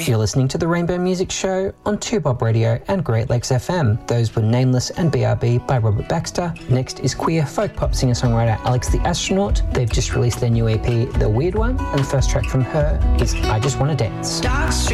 You're listening to the Rainbow Music Show on 2Bob Radio and Great Lakes FM. Those were Nameless and BRB by Robert Baxter. Next is queer folk pop singer-songwriter Alex the Astronaut. They've just released their new EP, The Weird One, and the first track from her is I Just Wanna Dance.